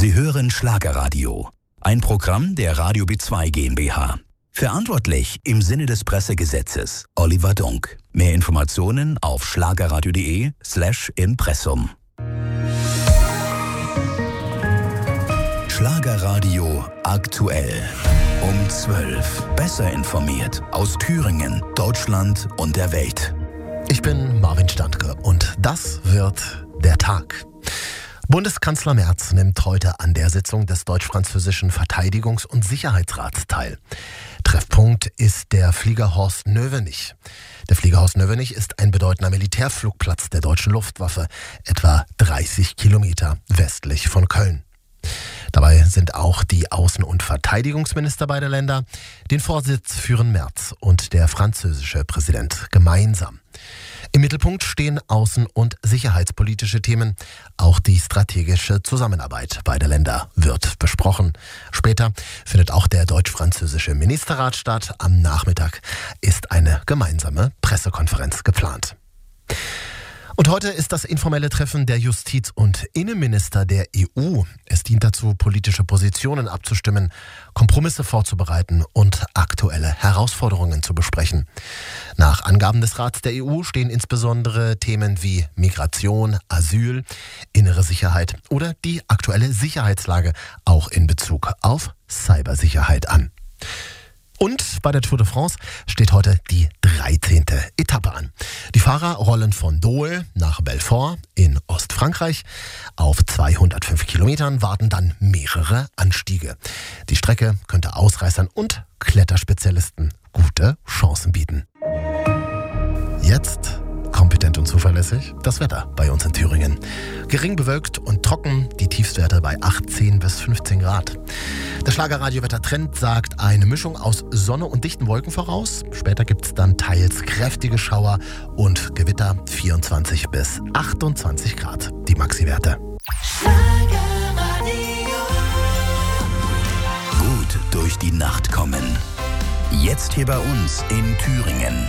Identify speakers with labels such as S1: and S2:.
S1: Sie hören Schlagerradio, ein Programm der Radio B2 GmbH. Verantwortlich im Sinne des Pressegesetzes Oliver Dunk. Mehr Informationen auf schlagerradio.de/Impressum. Schlagerradio aktuell. Um 12. Besser informiert aus Thüringen, Deutschland und der Welt.
S2: Ich bin Marvin Standke und das wird der Tag. Bundeskanzler Merz nimmt heute an der Sitzung des deutsch-französischen Verteidigungs- und Sicherheitsrats teil. Treffpunkt ist der Flieger Horst-Növenich. Der Flieger Horst-Növenich ist ein bedeutender Militärflugplatz der deutschen Luftwaffe, etwa 30 Kilometer westlich von Köln. Dabei sind auch die Außen- und Verteidigungsminister beider Länder. Den Vorsitz führen Merz und der französische Präsident gemeinsam. Im Mittelpunkt stehen außen- und sicherheitspolitische Themen. Auch die strategische Zusammenarbeit beider Länder wird besprochen. Später findet auch der deutsch-französische Ministerrat statt. Am Nachmittag ist eine gemeinsame Pressekonferenz geplant. Und heute ist das informelle Treffen der Justiz- und Innenminister der EU. Es dient dazu, politische Positionen abzustimmen, Kompromisse vorzubereiten und aktuelle Herausforderungen zu besprechen. Nach Angaben des Rats der EU stehen insbesondere Themen wie Migration, Asyl, innere Sicherheit oder die aktuelle Sicherheitslage auch in Bezug auf Cybersicherheit an. Und bei der Tour de France steht heute die 13. Etappe an. Die Fahrer rollen von Dole nach Belfort in Ostfrankreich. Auf 205 Kilometern warten dann mehrere Anstiege. Die Strecke könnte Ausreißern und Kletterspezialisten gute Chancen bieten. Jetzt kompetent und zuverlässig das Wetter bei uns in Thüringen. Gering bewölkt und trocken, die Tiefstwerte bei 18 bis 15 Grad. Der Schlagerradio-Wettertrend sagt eine Mischung aus Sonne und dichten Wolken voraus. Später gibt es dann teils kräftige Schauer und Gewitter, 24 bis 28 Grad, die Maxi-Werte.
S1: Gut durch die Nacht kommen. Jetzt hier bei uns in Thüringen.